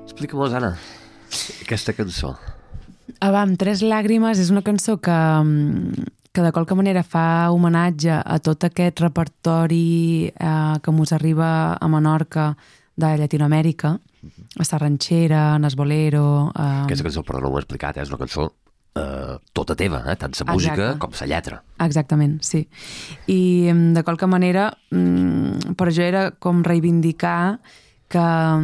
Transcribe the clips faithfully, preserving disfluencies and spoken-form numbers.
Explica'm-ho, Anna, aquesta cançó. Avam, Tres Làgrimes és una cançó que, que de qualque manera fa homenatge a tot aquest repertori eh, que mos arriba a Menorca de Llatinoamèrica, a Sarranxera, Nasbolero... Eh... Aquesta cançó, perdó, no ho he explicat, eh? És una cançó eh, tota teva, eh? Tant la música Exacte. Com la lletra. Exactament, sí. I de qualque manera, per jo era com reivindicar que,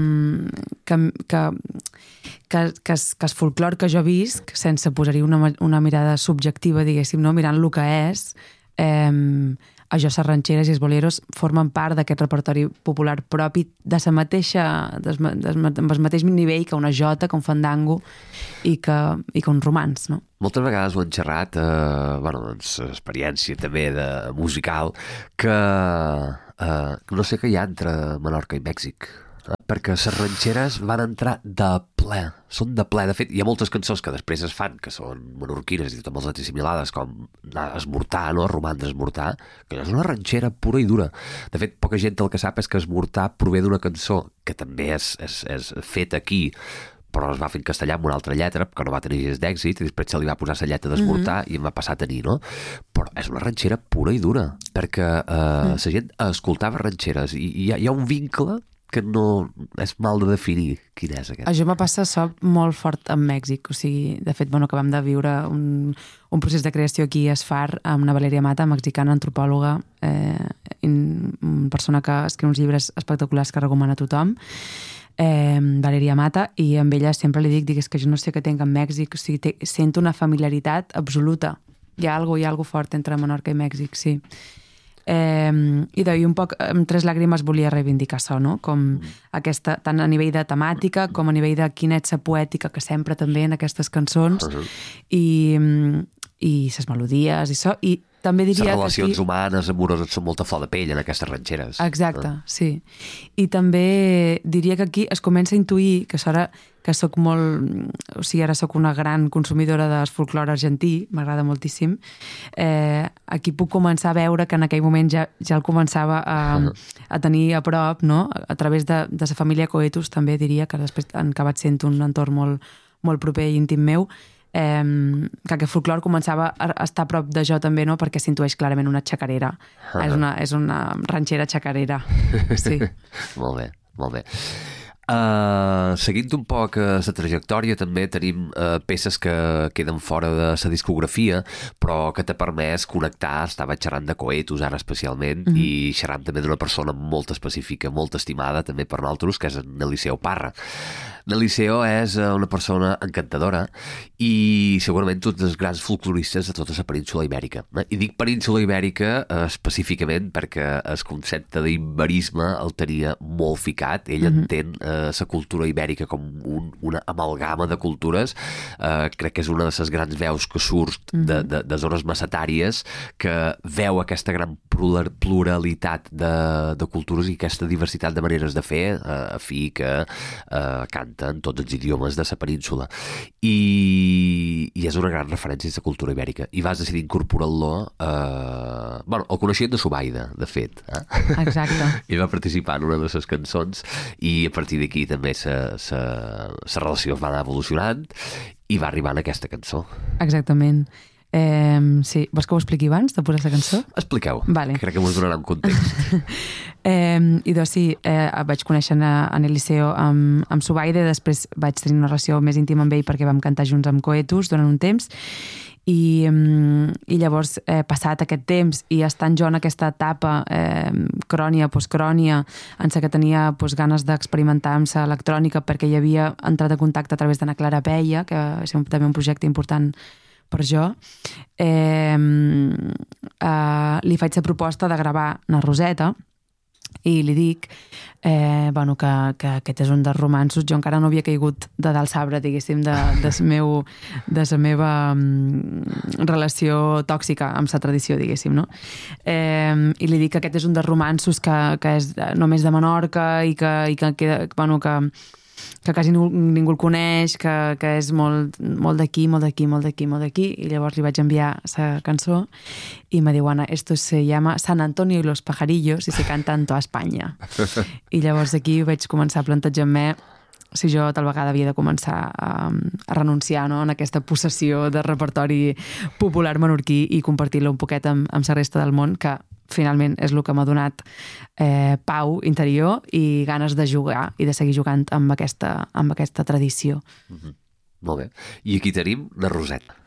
que, que, que, que, es, que el folclor que jo visc, sense posar-hi una, una mirada subjectiva, diguéssim, no? Mirant el que és, eh, això, les ranxeres i els boleros formen part d'aquest repertori popular propi de la mateixa, des, des, amb el mateix nivell que una jota, que un fandango i que, i que un romanç, no? Moltes vegades ho hem xerrat, eh, bueno, doncs, experiència també de musical, que eh, no sé què hi ha entre Menorca i Mèxic, eh? Perquè les ranxeres van entrar de ple, són de ple. De fet, hi ha moltes cançons que després es fan, que són menorquines i tot amb les altres assimilades, com Esmortar, no? Romandre Esmortar, que és una ranxera pura i dura. De fet, poca gent el que sap és que Esmortar prové d'una cançó que també és, és, és feta aquí, però es va fer en castellà amb una altra lletra, que no va tenir gens d'èxit, i després se li va posar la lletra d'Esmortar mm -hmm. i em va passar a tenir, no? Però és una ranxera pura i dura, perquè eh, mm. la gent escoltava ranxeres, i, i hi, ha, hi ha un vincle que no és mal de definir quin és aquest. Això me passa això molt fort amb Mèxic, o sigui, de fet, bueno, acabem de viure un, un procés de creació aquí a Esfar amb una Valeria Mata, mexicana, antropòloga, eh, una persona que escriu uns llibres espectaculars que recomana a tothom, eh, Valeria Mata, i amb ella sempre li dic, dic, és que jo no sé què tinc amb Mèxic, o sigui, te, sento una familiaritat absoluta. Hi ha alguna, hi ha alguna fort entre Menorca i Mèxic, sí. Eh, i de, i un poc amb Tres Làgrimes volia reivindicar això, no? Com mm. aquesta, tant a nivell de temàtica com a nivell de quinetza poètica que sempre també en aquestes cançons uh -huh. i, i ses melodies i això, i també diria les relacions que aquí... humanes, amoroses, són molta flor de pell en aquestes ranxeres. Exacte, uh. sí. I també diria que aquí es comença a intuir que ara que soc molt... O sigui, ara soc una gran consumidora del folclore argentí, m'agrada moltíssim. Eh, aquí puc començar a veure que en aquell moment ja, ja el començava a, a tenir a prop, no? A través de, de la família Coetus, també diria, que després han acabat sent un entorn molt, molt proper i íntim meu, eh, que aquest folclore començava a estar a prop de jo també, no? Perquè s'intueix clarament una xacarera. Uh -huh. És una, és una ranxera xacarera. Sí. Molt bé, molt bé. Uh, seguint un poc uh, la trajectòria, també tenim uh, peces que queden fora de la discografia, però que t'ha permès connectar. Estava xerrant de Coetus ara especialment, mm -hmm. i xerrant també d'una persona molt específica, molt estimada també per nosaltres, que és en Eliseo Parra. L'Eliseo és una persona encantadora i segurament tots els grans folcloristes de tota la península Ibèrica. I dic península Ibèrica eh, específicament perquè el concepte d'iberisme el tenia molt ficat. Ell mm-hmm. entén eh, la cultura ibèrica com un, una amalgama de cultures. Eh, crec que és una de les grans veus que surt mm-hmm. de, de, de zones macetàries, que veu aquesta gran pluralitat de, de cultures i aquesta diversitat de maneres de fer, eh, a fi que eh, canta en tots els idiomes de la península, i, i és una gran referència de cultura ibèrica, i vas decidir incorporar-lo eh... bueno, el coneixien de Subaida, de fet, eh? Exacte. I va participar en una de les cançons, i a partir d'aquí també la relació va anar evolucionant i va arribar en aquesta cançó. Exactament. Eh, sí. Vols que ho expliqui abans de posar la cançó? Expliqueu, vale. Crec que m'ho donarà un context. eh, I doncs sí, eh, vaig conèixer en Eliseo amb, amb Subaida, i després vaig tenir una relació més íntima amb ell perquè vam cantar junts amb Coetus durant un temps, i, i llavors eh, passat aquest temps i estant jo en aquesta etapa eh, crònia, postcrònia, en la que tenia pues, ganes d'experimentar amb l'electrònica, perquè hi havia entrat en contacte a través d'Anna Clara Peia, que és un, també un projecte important per jo, eh, eh, li faig la proposta de gravar una Roseta i li dic eh, bueno, que, que aquest és un dels romanços. Jo encara no havia caigut de dalt sabre, diguéssim, de, de, meu, de la meva um, relació tòxica amb la tradició, diguéssim, no? Eh, I li dic que aquest és un dels romanços que, que és només de Menorca i que, i que, que, bueno, que que quasi ningú, ningú el coneix, que, que és molt, molt d'aquí, molt d'aquí, molt d'aquí, molt d'aquí, i llavors li vaig enviar la cançó i me diu, Ana, esto se llama San Antonio y los pajarillos y se canta en toda España. I llavors aquí vaig començar a plantejar-me si jo tal vegada havia de començar a, a renunciar, no?, en aquesta possessió de repertori popular menorquí i compartir-lo un poquet amb, amb la resta del món, que finalment és el que m'ha donat eh, pau interior i ganes de jugar i de seguir jugant amb aquesta, amb aquesta tradició. Mm-hmm. Molt bé. I aquí tenim la Roseta.